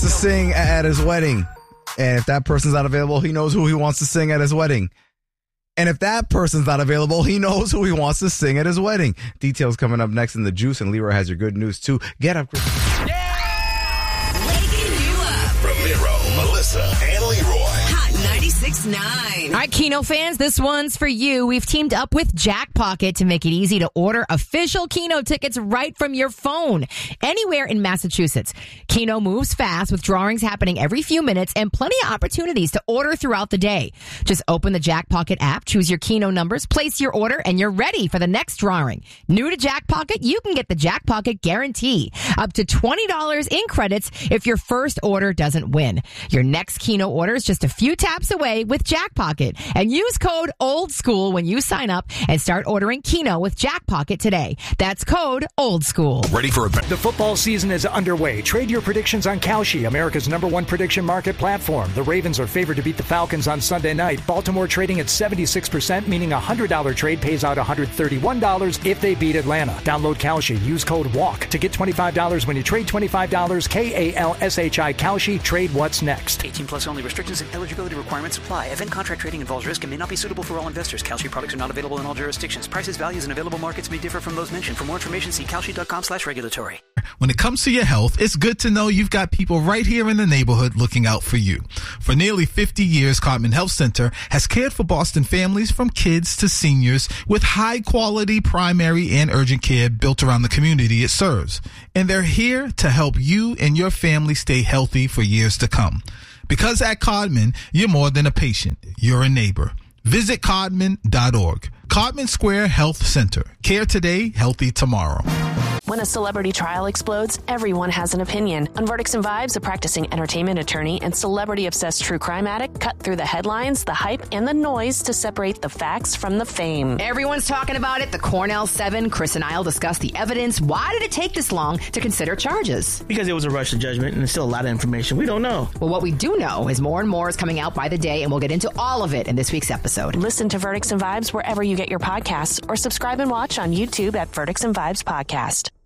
to sing at his wedding. And if that person's not available, he knows who he wants to sing at his wedding. And if that person's not available, he knows who he wants to sing at his wedding. Details coming up next in The Juice, and Leroy has your good news, too. Get up, Chris. Yeah! Waking you up. Ramiro, Melissa, and Leroy. Hot 96.9. All right, Keno fans, this one's for you. We've teamed up with Jackpocket to make it easy to order official Keno tickets right from your phone, anywhere in Massachusetts. Keno moves fast with drawings happening every few minutes and plenty of opportunities to order throughout the day. Just open the Jackpocket app, choose your Keno numbers, place your order, and you're ready for the next drawing. New to Jackpocket, you can get the Jackpocket guarantee. Up to $20 in credits if your first order doesn't win. Your next Keno order is just a few taps away with Jackpocket. And use code OLDSCHOOL when you sign up and start ordering Keno with Jackpocket today. That's code OLDSCHOOL. Ready for a bet? The football season is underway. Trade your predictions on Kalshi, America's #1 prediction market platform. The Ravens are favored to beat the Falcons on Sunday night. Baltimore trading at 76%, meaning a $100 trade pays out $131 if they beat Atlanta. Download Kalshi. Use code WALK to get $25 when you trade $25. KALSHI Kalshi. Trade what's next. 18 plus only. Restrictions and eligibility requirements apply. Event contract trading involves risk and may not be suitable for all investors. Kalshi products are not available in all jurisdictions. Prices, values, and available markets may differ from those mentioned. For more information, see kalshi.com/regulatory. When it comes to your health, it's good to know you've got people right here in the neighborhood looking out for you. For nearly 50 years, Codman Health Center has cared for Boston families from kids to seniors with high-quality primary and urgent care built around the community it serves. And they're here to help you and your family stay healthy for years to come. Because at Codman, you're more than a patient. You're a neighbor. Visit Codman.org. Codman Square Health Center. Care today, healthy tomorrow. When a celebrity trial explodes, everyone has an opinion. On Verdicts and Vibes, a practicing entertainment attorney and celebrity-obsessed true crime addict cut through the headlines, the hype, and the noise to separate the facts from the fame. Everyone's talking about it. The Cornell 7, Chris and I'll discuss the evidence. Why did it take this long to consider charges? Because it was a rush to judgment and there's still a lot of information we don't know. Well, what we do know is more and more is coming out by the day, and we'll get into all of it in this week's episode. Listen to Verdicts and Vibes wherever you get your podcasts or subscribe and watch on YouTube at Verdicts and Vibes Podcast.